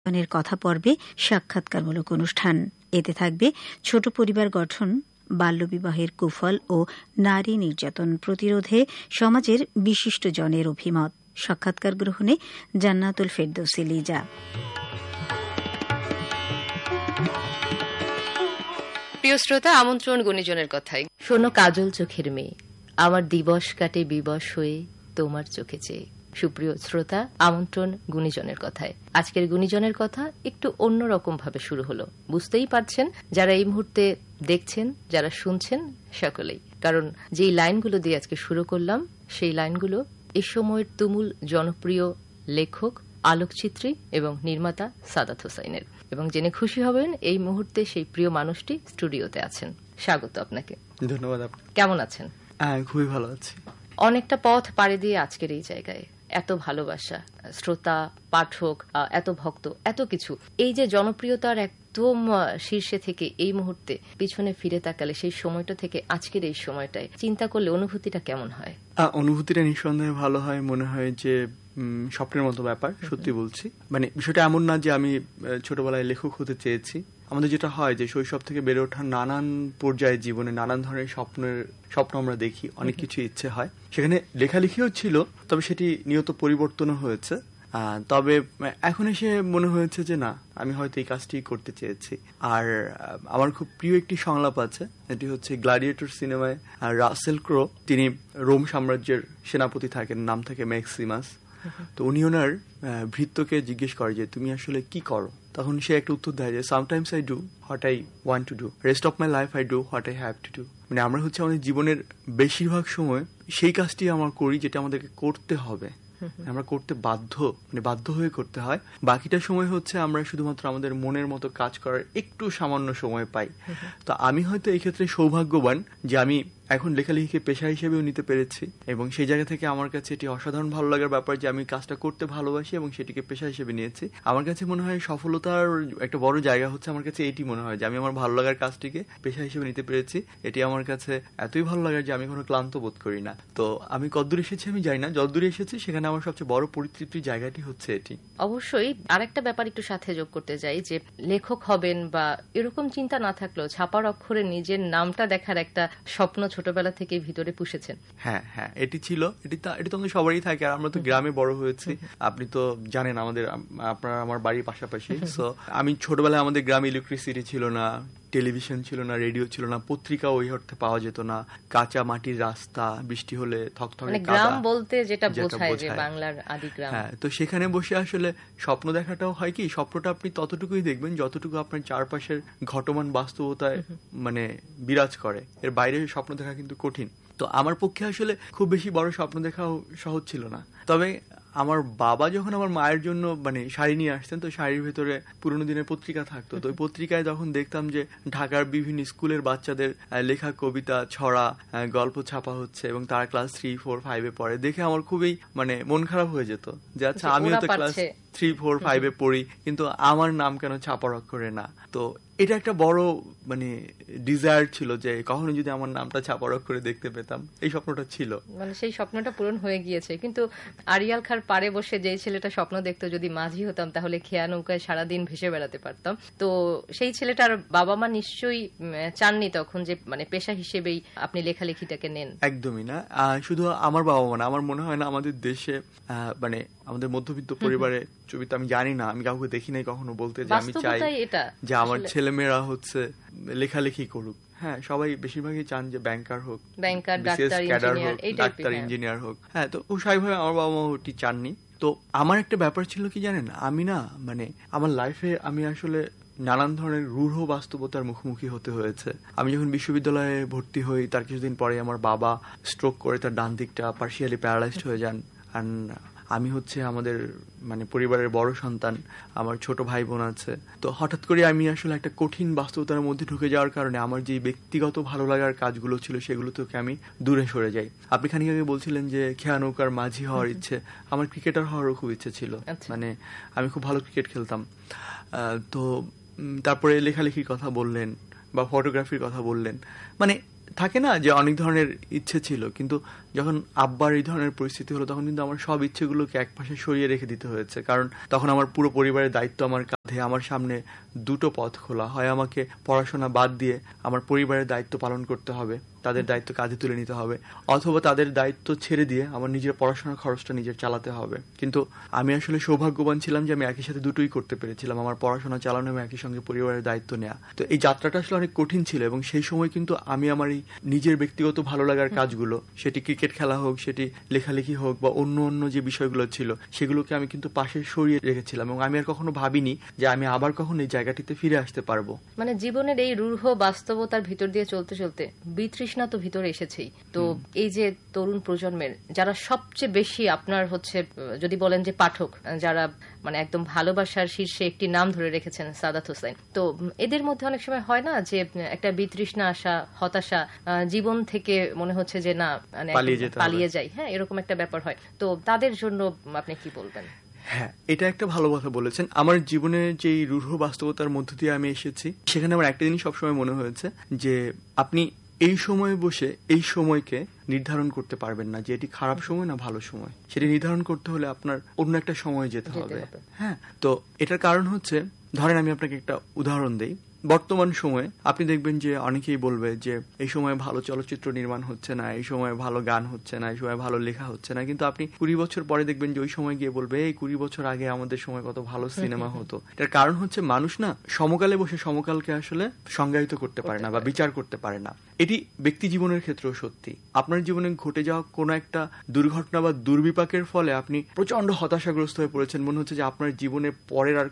কথা পর্বে সাক্ষাৎকারমূলক অনুষ্ঠান। এতে থাকবে ছোট পরিবার গঠন, বাল্যবিবাহের কুফল ও নারী নির্যাতন প্রতিরোধে সমাজের বিশিষ্ট জনের অভিমত। সাক্ষাৎকার গ্রহণে জান্নাতুল ফেরদৌসী লিজা। প্রিয় শ্রোতা, আমন্ত্রণ গুণীজনের কথায়। শোনো কাজল চোখের মেয়ে, আমার দিবস কাটে বিবশ হয়ে তোমার চোখে চেয়ে। সুপ্রিয় শ্রোতা, আমন্ত্রণ গুণীজনের কথায়। আজকের গুণীজনের কথা একটু অন্যরকম ভাবে শুরু হলো। বুঝতেই পারছেন যারা এই মুহূর্তে দেখছেন, যারা শুনছেন সকলেই, কারণ যেই লাইনগুলো দিয়ে আজকে শুরু করলাম সেই লাইনগুলো এই সময়ের তুমুল জনপ্রিয় লেখক, আলোকচিত্রী এবং নির্মাতা সাদাত হোসাইনের। এবং জেনে খুশি হবেন এই মুহূর্তে সেই প্রিয় মানুষটি স্টুডিওতে আছেন। স্বাগত আপনাকে। ধন্যবাদ। কেমন আছেন? খুবই ভালো আছি। অনেকটা পথ পাড়ি দিয়ে আজকের এই জায়গায়, এত ভালোবাসা, শ্রোতা, পাঠক, এত ভক্ত, এত কিছু, এই যে জনপ্রিয়তার একদম শীর্ষে থেকে এই মুহূর্তে পিছনে ফিরে তাকালে সেই সময়টা থেকে আজকের এই সময়টায় চিন্তা করলে অনুভূতিটা কেমন হয়? অনুভূতিটা নিঃসন্দেহে ভালো হয়। মনে হয় যে স্বপ্নের মতো ব্যাপার। সত্যি বলছি, মানে বিষয়টা এমন না যে আমি ছোটবেলায় লেখক হতে চেয়েছি। আমাদের যেটা হয় যে শৈশব থেকে বেড়ে ওঠার নানান পর্যায়ে জীবনে নানান ধরনের স্বপ্ন আমরা দেখি, অনেক কিছু ইচ্ছে হয়। সেখানে লেখালেখিও ছিল, তবে সেটি নিয়ত পরিবর্তনও হয়েছে। তবে এখন এসে মনে হয়েছে যে না, আমি হয়তো এই কাজটি করতে চেয়েছি। আর আমার খুব প্রিয় একটি সংলাপ আছে, এটি হচ্ছে গ্ল্যাডিয়েটর সিনেমায় রাসেল ক্রো, তিনি রোম সাম্রাজ্যের সেনাপতি থাকেন, নাম থাকে ম্যাক্সিমাস। তো উনি ওনার ভৃত্যকে জিজ্ঞেস করে যে তুমি আসলে কি করো। তখন সে একটা উত্তর দেয় যে sometimes I do what I want to do, rest of my life I do what I have to do. মানে আমরা হচ্ছে আমাদের জীবনের বেশিরভাগ সময় সেই কাজটি আমরা করি যেটা আমাদেরকে করতে হবে, আমরা করতে বাধ্য, মানে বাধ্য হয়ে করতে হয়। বাকিটা সময় হচ্ছে আমরা শুধুমাত্র আমাদের মনের মতো কাজ করার একটু সামান্য সময় পাই। তো আমি হয়তো এই ক্ষেত্রে সৌভাগ্যবান যে আমি এখন লেখালেখিকে পেশা হিসেবেও নিতে পেরেছি, এবং সেই জায়গা থেকে আমার কাছে এটি অসাধারণ ভালো লাগার ব্যাপার যে আমি কাজটা করতে ভালোবাসি এবং সেটিকে পেশা হিসেবে নিয়েছি। আমার কাছে মনে হয় সফলতার একটা বড় জায়গা হচ্ছে, আমার কাছে এটি মনে হয় যে আমি আমার ভালো লাগার কাজটিকে পেশা হিসেবে নিতে পেরেছি। এটি আমার কাছে এতই ভালো লাগার যে আমি কোনো ক্লান্ত বোধ করি না। তো আমি কতদূর এসেছি আমি জানি না, যতদূর এসেছি সেখানে আমার সবচেয়ে বড় পরিতৃপ্তির জায়গাটি হচ্ছে এটি। অবশ্যই আরেকটা ব্যাপার একটু সাথে যোগ করতে যাই, যে লেখক হবেন বা এরকম চিন্তা না থাকলেও ছাপার অক্ষরে নিজের নামটা দেখার একটা স্বপ্ন ছোটবেলা থেকে ভিতরে পুষেছেন। হ্যাঁ, এটি ছিল, এটি তো আমাদের সবারই থাকে। আর আমরা তো গ্রামে বড় হয়েছি, আপনি তো জানেন আপনার আমার বাড়ির পাশাপাশি। সো আমি ছোটবেলায় আমাদের গ্রামে ইলেকট্রিসিটি ছিল না, টেলিভিশন ছিল না, রেডিও ছিল না, পত্রিকা ওই অর্থে পাওয়া যেত না, কাঁচা মাটির রাস্তা, বৃষ্টি হলে থকথকে গ্রাম বলতে যেটা বোঝায় যে বাংলার আদি গ্রাম। হ্যাঁ, তো সেখানে বসে আসলে স্বপ্ন দেখাটাও হয় কি, স্বপ্নটা আপনি ততটুকুই দেখবেন যতটুকু আপনার চারপাশের ঘটমান বাস্তবতায় মানে বিরাজ করে। এর বাইরে স্বপ্ন দেখা কিন্তু কঠিন। তো আমার পক্ষে আসলে খুব বেশি বড় স্বপ্ন দেখাও সহজ ছিল না। তবে আমার বাবা যখন আমার মায়ের জন্য মানে শাড়ি নিয়ে আসতেন, তো শাড়ির ভেতরে পুরোনো দিনের পত্রিকা থাকতো। তো ওই পত্রিকায় যখন দেখতাম যে ঢাকার বিভিন্ন স্কুলের বাচ্চাদের লেখা কবিতা, ছড়া, গল্প ছাপা হচ্ছে এবং তারা ক্লাস 3, 4, 5 পড়ে, দেখে আমার খুবই মানে মন খারাপ হয়ে যেত যে আচ্ছা আমিও তো ক্লাস 3, 4, 5 পড়ি, কিন্তু আমার নাম কেন ছাপার অক্ষরে না। তো এটা একটা বড় মানে ডিজায়ার ছিল যে কখনো যদি আমার নামটা ছাপার অক্ষরে দেখতে পেতাম, এই স্বপ্নটা ছিল। মানে সেই স্বপ্নটা পূরণ হয়ে গিয়েছে। কিন্তু আড়িয়াল খার পাড়ে বসে যে ছেলেটা স্বপ্ন দেখতো যদি মাঝি হতাম তাহলে খেয়া নৌকায় সারাদিন ভেসে বেড়াতে পারতাম, তো সেই ছেলেটার বাবা মা নিশ্চয়ই চাননি তখন যে মানে পেশা হিসেবেই আপনি লেখালেখিটাকে নেন। একদমই না। শুধু আমার বাবা মা না, আমার মনে হয় না আমাদের দেশে মানে আমাদের মধ্যবিত্ত পরিবারে, ছবিতে আমি জানি না, আমি কাউকে দেখি নাই কখনো বলতে যে আমি চাই যে আমার ছেলেমেয়েরা হচ্ছে লেখালেখি করুক। হ্যাঁ, সবাই বেশিরভাগই চান যে ব্যাংকার হোক, ডাক্তার, ইঞ্জিনিয়ার হোক। হ্যাঁ, তো স্বাভাবিকভাবে আমার বাবা মা ওটি চাননি। তো আমার একটা ব্যাপার ছিল কি জানেন, আমি না মানে আমার লাইফে আমি আসলে নানান ধরনের রূঢ় বাস্তবতার মুখোমুখি হতে হয়েছে। আমি যখন বিশ্ববিদ্যালয়ে ভর্তি হই তার কিছুদিন পরে আমার বাবা স্ট্রোক করে তার ডান দিকটা পার্শিয়ালি প্যারালাইজড হয়ে যান। আর আমি হচ্ছে আমাদের মানে পরিবারের বড় সন্তান, আমার ছোট ভাই বোন আছে। তো হঠাৎ করে আমি আসলে একটা কঠিন বাস্তবতার মধ্যে ঢুকে যাওয়ার কারণে আমার যে ব্যক্তিগত ভালো লাগার কাজগুলো ছিল সেগুলো থেকে আমি দূরে সরে যাই। আপনি খানিক আগে বলছিলেন যে খেয়া নৌকার মাঝি হওয়ার ইচ্ছে, আমার ক্রিকেটার হওয়ারও খুব ইচ্ছে ছিল। মানে আমি খুব ভালো ক্রিকেট খেলতাম। তো তারপরে লেখালেখির কথা বললেন বা ফটোগ্রাফির কথা বললেন, মানে থাকে না যে অনেক ধরনের ইচ্ছে ছিল, কিন্তু যখন আব্বার এই ধরনের পরিস্থিতি হলো তখন কিন্তু আমার সব ইচ্ছেগুলোকে একপাশে সরিয়ে রেখে দিতে হয়েছে। কারণ তখন আমার পুরো পরিবারের দায়িত্ব আমার কাঁধে, আমার সামনে দুটো পথ খোলা, হয় আমাকে পড়াশোনা বাদ দিয়ে আমার পরিবারের দায়িত্ব পালন করতে হবে, তাদের দায়িত্ব কাঁধে তুলে নিতে হবে, অথবা তাদের দায়িত্ব ছেড়ে দিয়ে আমার নিজের পড়াশোনার খরচটা নিজের চালাতে হবে। কিন্তু আমি আসলে সৌভাগ্যবান ছিলাম যে আমি একই সাথে দুটোই করতে পেরেছিলাম, আমার পড়াশোনা চালানো এবং একই সঙ্গে পরিবারের দায়িত্ব নেওয়া। তো এই যাত্রাটা আসলে অনেক কঠিন ছিল, এবং সেই সময় কিন্তু আমি আমার এই নিজের ব্যক্তিগত ভালো লাগার কাজগুলো, সেটি ক্রিকেট খেলা হোক, সেটি লেখালেখি হোক, বা অন্য অন্য যে বিষয়গুলো ছিল সেগুলোকে আমি কিন্তু পাশে সরিয়ে রেখেছিলাম, এবং আমি আর কখনো ভাবিনি যে আমি আবার কখনো এই জায়গাটিতে ফিরে আসতে পারবো। মানে জীবনের এই রূঢ় বাস্তবতার ভিতর দিয়ে চলতে চলতে বিতৃষ্ণা তো ভিতরে এসেছেই। তো এই যে তরুণ প্রজন্মের যারা সবচেয়ে বেশি আপনার হচ্ছে, যদি বলেন যে পাঠক, যারা মানে একদম ভালোবাসার শীর্ষে একটি নাম ধরে রেখেছেন সাদাত হোসেন, তো এদের মধ্যে অনেক সময় হয় না যে একটা বিতৃষ্ণা আসা, হতাশা, জীবন থেকে মনে হচ্ছে যে না মানে পালিয়ে যাই, হ্যাঁ, এরকম একটা ব্যাপার হয়। তো তাদের জন্য আপনি কি বলবেন? হ্যাঁ, এটা একটা ভালো কথা বলেছেন। আমার জীবনের যে রূঢ় বাস্তবতার মধ্য দিয়ে আমি এসেছি, সেখানে আমার একটা জিনিস সবসময় মনে হয়েছে যে আপনি এই সময়ে বসে এই সময়কে নির্ধারণ করতে পারবেন না যে এটি খারাপ সময় না ভালো সময়। সেটি নির্ধারণ করতে হলে আপনার অন্য একটা সময় যেতে হবে। হ্যাঁ, তো এটার কারণ হচ্ছে, ধরেন আমি আপনাকে একটা উদাহরণ দেই। বর্তমান সময়ে আপনি দেখবেন যে অনেকেই বলবে যে এই সময় ভালো চলচ্চিত্র নির্মাণ হচ্ছে না, এই সময় ভালো গান হচ্ছে না, এই সময় ভালো লেখা হচ্ছে না, কিন্তু আপনি 20 বছর পরে দেখবেন যে ওই সময় গিয়ে বলবে এই 20 বছর আগে আমাদের সময় কত ভালো সিনেমা হতো। এটার কারণ হচ্ছে মানুষ না সমকালে বসে সমকালকে আসলে সংজ্ঞায়িত করতে পারে না বা বিচার করতে পারে না। এটি ব্যক্তি জীবনের ক্ষেত্রেও সত্যি। আপনার জীবনে ঘটে যাওয়া কোনো একটা দুর্ঘটনা বা দুর্বিপাকের ফলে আপনি প্রচন্ড হতাশাগ্রস্ত হয়ে পড়েছেন, মনে হচ্ছে যে আপনার জীবনে পরের আর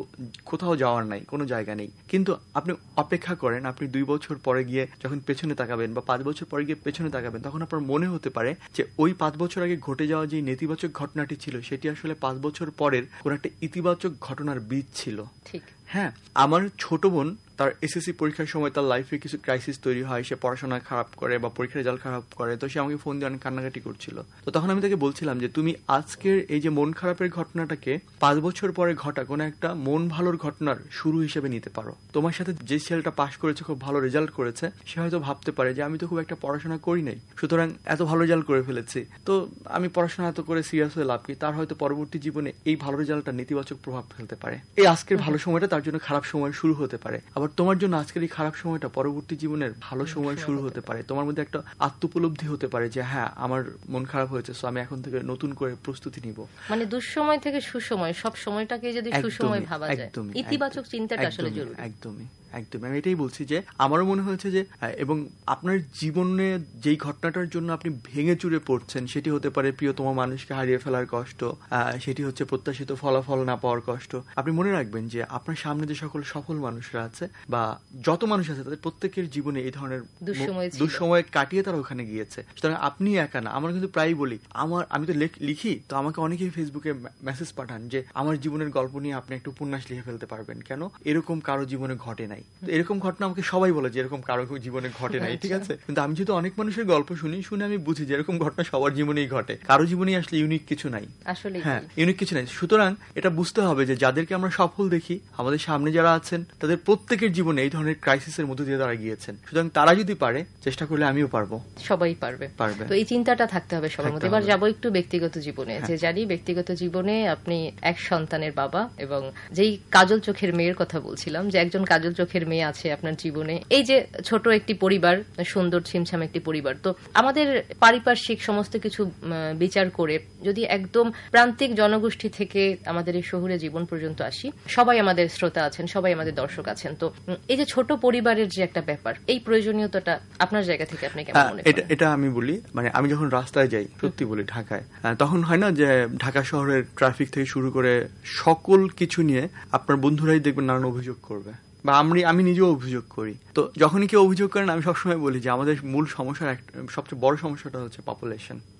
কোথাও যাওয়ার নাই, কোনো জায়গা নেই। কিন্তু আপনি অপেক্ষা করেন, আপনি 2 বছর পরে গিয়ে যখন পেছনে তাকাবেন বা 5 বছর পরে গিয়ে পেছনে তাকাবেন, তখন আপনার মনে হতে পারে যে ওই 5 বছর আগে ঘটে যাওয়া যে নেতিবাচক ঘটনাটি ছিল সেটি আসলে 5 বছর পরের কোন একটা ইতিবাচক ঘটনার বীজ ছিল। ঠিক, হ্যাঁ। আমার ছোট বোন তার এসএসসি পরীক্ষার সময় তার লাইফে কিছু ক্রাইসিস তৈরি হয়, সে পড়াশোনা খারাপ করে বা পরীক্ষার রেজাল্ট খারাপ করে, তো সে আমাকে ফোন দিয়ে অনেক কান্নাকাটি করছিল। তো তখন আমি তাকে বলছিলাম যে তুমি আজকের এই যে মন খারাপের ঘটনাটাকে 5 বছর পরে ঘটা কোনো একটা মন ভালোর ঘটনার শুরু হিসেবে নিতে পারো। তোমার সাথে যে ছেলেটা পাশ করেছে, খুব ভালো রেজাল্ট করেছে, সে হয়তো ভাবতে পারে যে আমি তো খুব একটা পড়াশোনা করি নাই, সুতরাং এত ভালো রেজাল্ট করে ফেলেছি, তো আমি পড়াশোনা এত করে সিরিয়াস হয়ে লাভ কি। তার হয়তো পরবর্তী জীবনে এই ভালো রেজাল্টটা নেতিবাচক প্রভাব ফেলতে পারে। এই আজকের ভালো সময়টা তার জন্য খারাপ সময় শুরু হতে পারে, আবার তোমার জন্য আজকের এই খারাপ সময়টা পরবর্তী জীবনের ভালো সময় শুরু হতে পারে। তোমার মধ্যে একটা আত্মোপলব্ধি হতে পারে যে হ্যাঁ, আমার মন খারাপ হয়েছে, সো আমি এখন থেকে নতুন করে প্রস্তুতি নিব। মানে দুঃসময় থেকে সুসময়, সব সময়টাকে যদি সুসময় ভাবা যায়, ইতিবাচক চিন্তাটা আসলে জরুরি। একদমই একদমই আমি এটাই বলছি যে আমারও মনে হয়েছে যে, এবং আপনার জীবনে যেই ঘটনাটার জন্য আপনি ভেঙে চুরে পড়ছেন, সেটি হতে পারে প্রিয়তম মানুষকে হারিয়ে ফেলার কষ্ট, সেটি হচ্ছে প্রত্যাশিত ফলাফল না পাওয়ার কষ্ট। আপনি মনে রাখবেন যে আপনার সামনে যে সকল সফল মানুষরা আছে বা যত মানুষ আছে, তাদের প্রত্যেকের জীবনে এই ধরনের দুঃসময় কাটিয়ে তারা ওখানে গিয়েছে। সুতরাং আপনি একা না। আমরা কিন্তু প্রায়ই বলি, আমি তো লিখি, তো আমাকে অনেকেই ফেসবুকে মেসেজ পাঠান যে আমার জীবনের গল্প নিয়ে আপনি একটা উপন্যাস লিখে ফেলতে পারবেন, কেন এরকম কারো জীবনে ঘটে নাই। এরকম ঘটনা আমাকে সবাই বলে যে এরকম কারো জীবনে ঘটে নাই, ঠিক আছে, কিন্তু আমি যেহেতু অনেক মানুষের গল্প শুনে আমি বুঝি যে এরকম ঘটনা সবার জীবনেই ঘটে, কারো জীবনেই আসলে ইউনিক কিছু নাই। আসলে হ্যাঁ, ইউনিক কিছু নাই। সুতরাং এটা বুঝতে হবে যে যাদেরকে আমরা সফল দেখি, আমাদের সামনে যারা আছেন, তাদের প্রত্যেকের জীবনে এই ধরনের ক্রাইসিসের মধ্যে দিয়ে তারা গিয়েছেন। সুতরাং তারা যদি পারে, চেষ্টা করলে আমিও পারবো, সবাই পারবে। তো এই চিন্তাটা থাকতে হবে সবার মধ্যে। এবার যাবো একটু ব্যক্তিগত জীবনে। যে জানি ব্যক্তিগত জীবনে আপনি এক সন্তানের বাবা, এবং যেই কাজল চোখের মেয়ের কথা বলছিলাম, যে একজন কাজল চোখের মেয়ে আছে আপনার জীবনে। এই যে ছোট একটি পরিবার, সুন্দর ছিমছাম একটি পরিবার, তো আমাদের পারিপার্শ্বিক সমস্ত কিছু বিচার করে যদি একদম প্রান্তিক জনগোষ্ঠী থেকে আমাদের এই শহুরে জীবন পর্যন্ত আসি, সবাই আমাদের শ্রোতা আছেন, সবাই আমাদের দর্শক আছেন, তো এই যে ছোট পরিবারের যে একটা ব্যাপার, এই প্রয়োজনীয়তাটা আপনার জায়গা থেকে আপনি কেমন মনে করেন? এটা আমি বলি, মানে আমি যখন রাস্তায় যাই, সত্যি বলি, ঢাকায়, তখন হয় না যে ঢাকা শহরের ট্রাফিক থেকে শুরু করে সকল কিছু নিয়ে আপনার বন্ধুরাই দেখবেন নানান অভিযোগ করবে, বা আমি নিজেও অভিযোগ করি। তো যখনই কেউ অভিযোগ করেন, আমি সবসময় বলি যে আমাদের মূল সমস্যার সবচেয়ে বড় সমস্যাটা হচ্ছে পপুলেশন।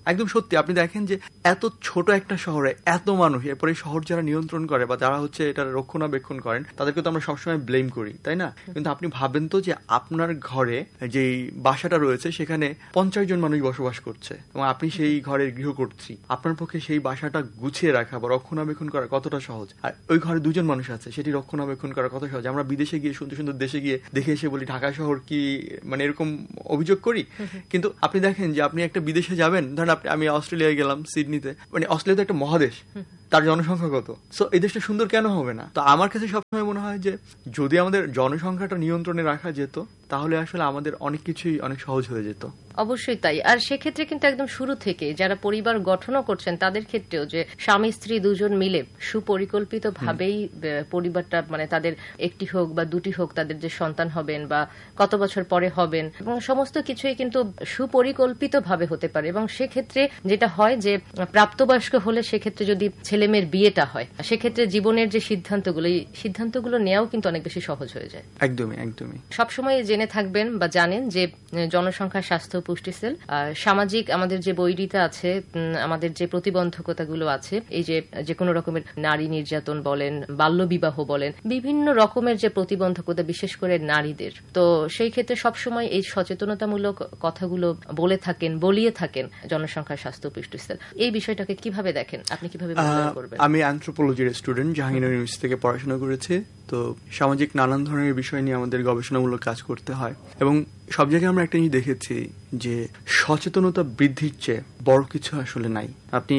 একদম সত্যি। আপনি দেখেন যে এত ছোট একটা শহরে এত মানুষ, এরপরে শহর যারা নিয়ন্ত্রণ করে বা যারা হচ্ছে এটা রক্ষণাবেক্ষণ করেন তাদেরকে তো আমরা সবসময় ব্লেম করি, তাই না? কিন্তু আপনি ভাবেন তো যে আপনার ঘরে যে বাসাটা রয়েছে সেখানে 50 জন মানুষ বসবাস করছে এবং আপনি সেই ঘরের গৃহকর্ত্রী, আপনার পক্ষে সেই বাসাটা গুছিয়ে রাখা বা রক্ষণাবেক্ষণ করা কতটা সহজ। আর ওই ঘরে 2 জন মানুষ আছে, সেটি রক্ষণাবেক্ষণ করা কত সহজ। আমরা বিদেশে গিয়ে সুন্দর সুন্দর দেশে গিয়ে দেখে এসে বলি ঢাকা শহর কি, মানে এরকম অভিযোগ করি। কিন্তু আপনি দেখেন যে আপনি একটা বিদেশে যাবেন, ধরেন আমি অস্ট্রেলিয়ায় গেলাম সিডনিতে, মানে অস্ট্রেলিয়া তো একটা মহাদেশ, তার জনসংখ্যা কত, সো এই দেশটা সুন্দর কেন হবে না? তো আমার কাছে সবসময় মনে হয় যে যদি আমাদের জনসংখ্যাটা নিয়ন্ত্রণে রাখা যেত তাহলে আসলে আমাদের অনেক কিছুই অনেক সহজ হয়ে যেত। অবশ্যই তাই। আর সেক্ষেত্রে কিন্তু একদম শুরু থেকে যারা পরিবার গঠনও করছেন তাদের ক্ষেত্রেও যে স্বামী স্ত্রী দুজন মিলে সুপরিকল্পিত ভাবেই পরিবারটা, মানে তাদের একটি হোক বা দুটি হোক তাদের যে সন্তান হবেন বা কত বছর পরে হবেন, এবং সমস্ত কিছুই কিন্তু সুপরিকল্পিত ভাবে হতে পারে। এবং সেক্ষেত্রে যেটা হয় যে প্রাপ্তবয়স্ক হলে সেক্ষেত্রে যদি ছেলে মেয়ের বিয়েটা হয় সেক্ষেত্রে জীবনের যে সিদ্ধান্তগুলো, এই সিদ্ধান্তগুলো নেওয়াও কিন্তু অনেক বেশি সহজ হয়ে যায়। একদমই একদমই। সবসময় জেনে থাকবেন বা জানেন যে জনসংখ্যা স্বাস্থ্য পুষ্টি সেল সামাজিক আমাদের যে বৈরিতা আছে, আমাদের যে প্রতিবন্ধকতাগুলো আছে, এই যে কোনো রকমের নারী নির্যাতন বলেন, বাল্যবিবাহ বলেন, বিভিন্ন রকমের যে প্রতিবন্ধকতা বিশেষ করে নারীদের, তো সেই ক্ষেত্রে সবসময় এই সচেতনতামূলক কথাগুলো বলিয়ে থাকেন জনসংখ্যা স্বাস্থ্য পুষ্টি সেল। এই বিষয়টাকে কিভাবে দেখেন আপনি, কিভাবে মূল্যায়ন করবেন? আমি অ্যানথ্রোপোলজির স্টুডেন্ট, জাহাঙ্গীরনগর ইউনিভার্সিটি থেকে পড়াশোনা করেছি। তো সামাজিক নানান ধরনের বিষয় নিয়ে আমাদের গবেষণামূলক কাজ করতে হয় এবং সব জায়গায় আমরা একটা জিনিস দেখেছি যে সচেতনতা বৃদ্ধির চেয়ে বড় কিছু আসলে নাই। আপনি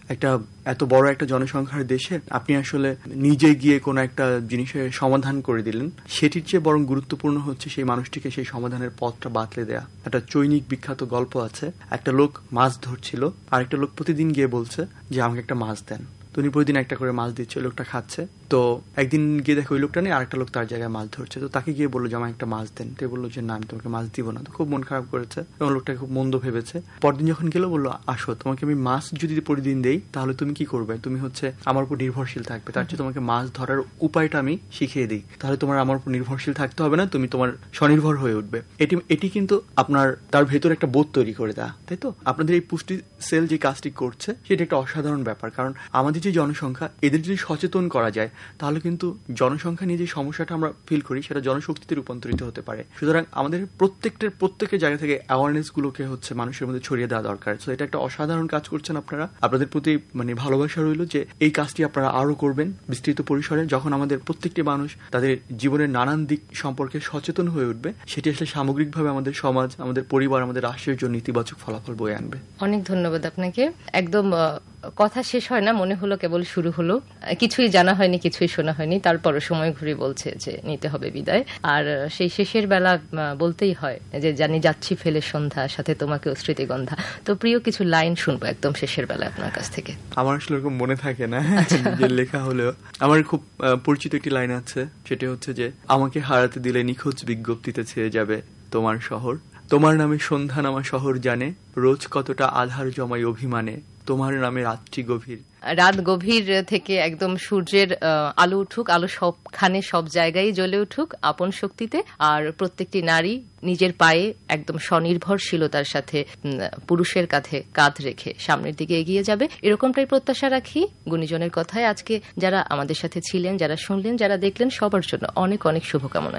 এত বড় একটা জনসংখ্যার দেশে আপনি আসলে নিজে গিয়ে কোনো একটা জিনিসের সমাধান করে দিলেন, সেটির চেয়ে বরং গুরুত্বপূর্ণ হচ্ছে সেই মানুষটিকে সেই সমাধানের পথটা বাতলে দেয়া। একটা চৈনিক বিখ্যাত গল্প আছে, একটা লোক মাছ ধরছিল আর একটা লোক প্রতিদিন গিয়ে বলছে যে আমাকে একটা মাছ দেন। তো উনি প্রতিদিন একটা করে মাছ দিচ্ছে, লোকটা খাচ্ছে। তো একদিন গিয়ে দেখো ওই লোকটা নেই, আরেকটা লোক তার জায়গায় মাছ ধরছে। তো তাকে গিয়ে বললো যে আমাকে একটা মাছ দেন। তো বললো যে না, আমি তোমাকে মাছ দিব না। তো খুব মন খারাপ করেছে এবং লোকটাকে খুব মন্দ ভেবেছে। পরদিন যখন গেলো বললো আসো, তোমাকে আমি মাছ যদি প্রতিদিন দেই তাহলে তুমি কি করবে? তুমি হচ্ছে আমার উপর নির্ভরশীল থাকবে, তার চেয়ে তোমাকে মাছ ধরার উপায়টা আমি শিখিয়ে দিই, তাহলে তোমার আমার উপর নির্ভরশীল থাকতে হবে না, তুমি তোমার স্বনির্ভর হয়ে উঠবে। এটি কিন্তু আপনার তার ভেতরে একটা বোধ তৈরি করে দেয়া, তাই তো? আপনাদের এই পুষ্টি সেল যে কাজটি করছে সেটা একটা অসাধারণ ব্যাপার, কারণ আমাদের যে জনসংখ্যা, এদের যদি সচেতন করা যায় তাহলে কিন্তু জনসংখ্যা নিয়ে যে সমস্যাটা আমরা ফিল করি সেটা জনশক্তিতে রূপান্তরিত হতে পারে। সুতরাং আমাদের প্রত্যেকের জায়গা থেকে অ্যাওয়ারনেস গুলোকে হচ্ছে মানুষের মধ্যে ছড়িয়ে দেওয়া দরকার। তো এটা একটা অসাধারণ কাজ করছেন আপনারা। আপনাদের প্রতি ভালোবাসা রইল যে এই কাজটি আপনারা আরো করবেন বিস্তৃত পরিসরে। যখন আমাদের প্রত্যেকটি মানুষ তাদের জীবনের নানান দিক সম্পর্কে সচেতন হয়ে উঠবে, সেটি আসলে সামগ্রিকভাবে আমাদের সমাজ, আমাদের পরিবার, আমাদের রাষ্ট্রের জন্য ইতিবাচক ফলাফল বয়ে আনবে। অনেক ধন্যবাদ আপনাকে। একদম কথা শেষ হয় না, মনে হলো কেবল শুরু হলো, কিছুই জানা হয়নি, কিছুই শোনা হয়নি, তারপরও সময় ঘুরে বলছে যে নিতে হবে বিদায়। আর সেই শেষের বেলা বলতেই হয় যে জানি যাচ্ছি ফেলে সন্ধ্যা, সাথে তোমাকে স্মৃতিগন্ধা। তো প্রিয় কিছু লাইন শুনবো একদম শেষের বেলা আপনার কাছ থেকে। আমার আসলে এরকম মনে থাকে না যে লেখা হলেও আমার খুব পরিচিত একটি লাইন আছে, সেটা হচ্ছে যে আমাকে হারাতে দিলে নিখোঁজ বিজ্ঞপ্তিতে ছেয়ে যাবে তোমার শহর, তোমার নামে সন্ধ্যা নামা শহর জানে, রোজ কতটা আধার জমাই অভিমানে, তোমার নামে রাত্রি গভীর। রাত গভীর থেকে একদম সূর্যের আলো উঠুক, আলো সবখানে সব জায়গায় জ্বলে উঠুক আপন শক্তিতে, আর প্রত্যেকটি নারী নিজের পায়ে একদম স্বনির্ভরশীলতার সাথে পুরুষের কাঁধে কাঁধ রেখে সামনের দিকে এগিয়ে যাবে, এরকমটাই প্রত্যাশা রাখি। গুণীজনের কথায় আজকে যারা আমাদের সাথে ছিলেন, যারা শুনলেন, যারা দেখলেন, সবার জন্য অনেক অনেক শুভকামনা।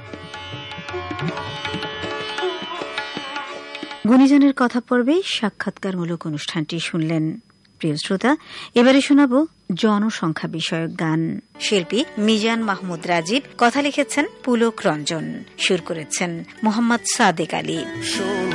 গুণীজনের কথা পর্বে সাক্ষাৎকারমূলক অনুষ্ঠানটি শুনলেন। প্রিয় শ্রোতা, এবারে শোনাব জনসংখ্যা বিষয়ক গান। শিল্পী মিজান মাহমুদ রাজীব, কথা লিখেছেন পুলক রঞ্জন, সুর করেছেন মোহাম্মদ সাদেক আলী।